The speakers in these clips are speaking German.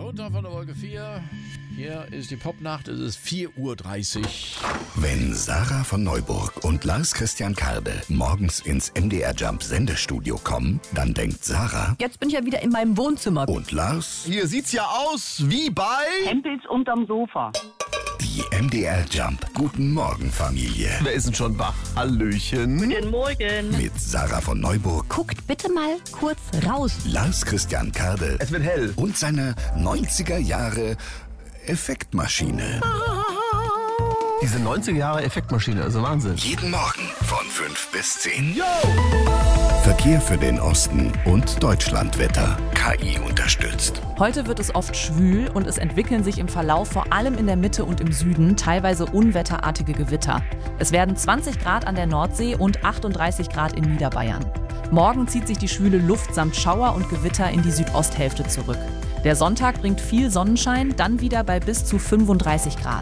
Runter von der Wolke 4. Hier ist die Popnacht. Es ist 4:30 Uhr. Wenn Sarah von Neuburg und Lars Christian Karde morgens ins MDR Jump Sendestudio kommen, dann denkt Sarah: Jetzt bin ich ja wieder in meinem Wohnzimmer. Und Lars: Hier sieht's ja aus wie bei Hempels unterm Sofa. Die MDR Jump Guten Morgen Familie. Wer ist denn schon wach? Hallöchen. Guten Morgen. Mit Sarah von Neuburg, Guckt bitte mal kurz raus. Lars Christian Karde Es wird hell. und seine 90er Jahre Effektmaschine. Diese 90er Jahre Effektmaschine, also Wahnsinn. Jeden Morgen von 5 bis 10. Verkehr für den Osten und Deutschlandwetter. KI unterstützt. Heute wird es oft schwül und es entwickeln sich im Verlauf vor allem in der Mitte und im Süden teilweise unwetterartige Gewitter. Es werden 20 Grad an der Nordsee und 38 Grad in Niederbayern. Morgen zieht sich die schwüle Luft samt Schauer und Gewitter in die Südosthälfte zurück. Der Sonntag bringt viel Sonnenschein, dann wieder bei bis zu 35 Grad.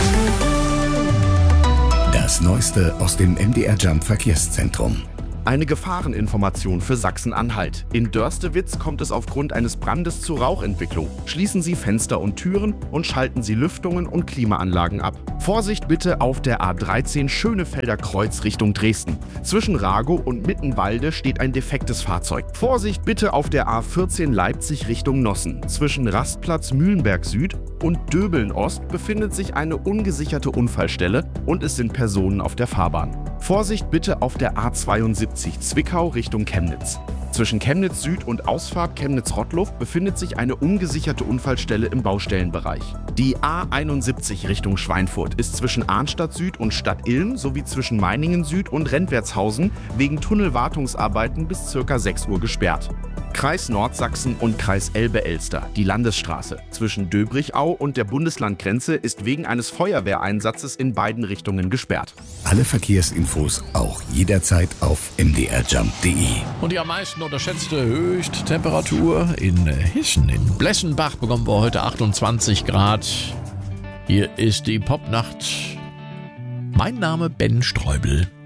Das Neueste aus dem MDR Jump Verkehrszentrum. Eine Gefahreninformation für Sachsen-Anhalt. In Dörstewitz kommt es aufgrund eines Brandes zur Rauchentwicklung. Schließen Sie Fenster und Türen und schalten Sie Lüftungen und Klimaanlagen ab. Vorsicht bitte auf der A13 Schönefelder Kreuz Richtung Dresden. Zwischen Ragow und Mittenwalde steht ein defektes Fahrzeug. Vorsicht bitte auf der A14 Leipzig Richtung Nossen. Zwischen Rastplatz Mühlenberg Süd und Döbeln Ost befindet sich eine ungesicherte Unfallstelle und es sind Personen auf der Fahrbahn. Vorsicht bitte auf der A72 Zwickau Richtung Chemnitz. Zwischen Chemnitz Süd und Ausfahrt Chemnitz-Rottluft befindet sich eine ungesicherte Unfallstelle im Baustellenbereich. Die A71 Richtung Schweinfurt ist zwischen Arnstadt Süd und Stadt Ilm sowie zwischen Meiningen Süd und Rentwertshausen wegen Tunnelwartungsarbeiten bis ca. 6 Uhr gesperrt. Kreis Nordsachsen und Kreis Elbe-Elster. Die Landesstraße zwischen Döbrichau und der Bundeslandgrenze ist wegen eines Feuerwehreinsatzes in beiden Richtungen gesperrt. Alle Verkehrsinfos auch jederzeit auf mdrjump.de. Und die am meisten unterschätzte Höchsttemperatur in Hessen. In Blessenbach bekommen wir heute 28 Grad. Hier ist die Popnacht. Mein Name Ben Streubel.